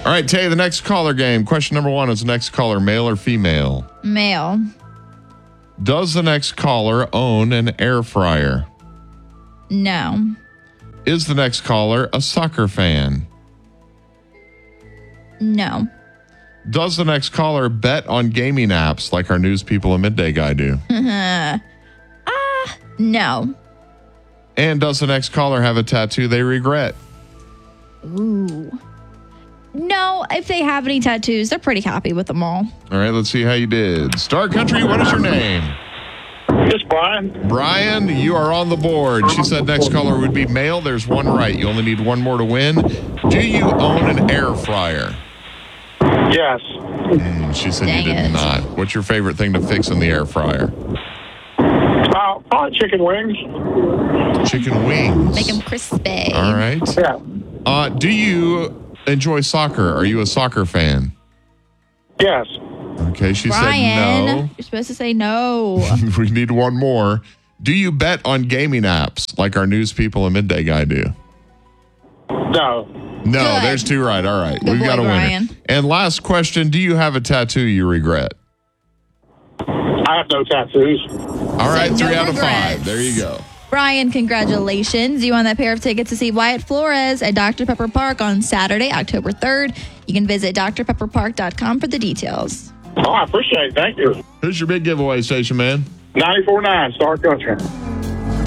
All right, Tay, the next caller game. Question number 1 is the next caller, male or female? Male. Does the next caller own an air fryer? No. Is the next caller a soccer fan? No. Does the next caller bet on gaming apps like our News People and Midday Guy do? No. And does the next caller have a tattoo they regret? Ooh. No, if they have any tattoos, they're pretty happy with them all. All right, let's see how you did. Star Country, what is your name? It's Brian. Brian, you are on the board. She said next caller would be male. There's one right. You only need one more to win. Do you own an air fryer? Yes. She said Dang you did it. not. What's your favorite thing to fix in the air fryer? Probably chicken wings. Chicken wings. Make them crispy. All right. Yeah. Do you enjoy soccer? Are you a soccer fan? Yes. Okay, she Brian, said no. you're supposed to say no. We need one more. Do you bet on gaming apps like our News People and Midday Guy do? No. No, Good. there's 2 right. All right. Good We've boy, got a winner. Brian. And last question, do you have a tattoo you regret? I have no tattoos. All right, no 3 out of regrets. 5. There you go. Brian, congratulations. You won that pair of tickets to see Wyatt Flores at Dr. Pepper Park on Saturday, October 3rd. You can visit drpepperpark.com for the details. Oh, I appreciate it. Thank you. Who's your big giveaway, Station Man? 94.9 Star Country.